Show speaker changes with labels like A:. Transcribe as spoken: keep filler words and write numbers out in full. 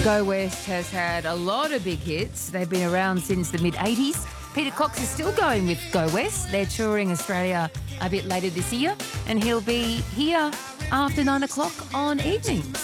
A: Go West has had a lot of big hits. They've been around since the mid eighties. Peter Cox is still going with Go West. They're touring Australia a bit later this year, and he'll be here after nine o'clock on evenings.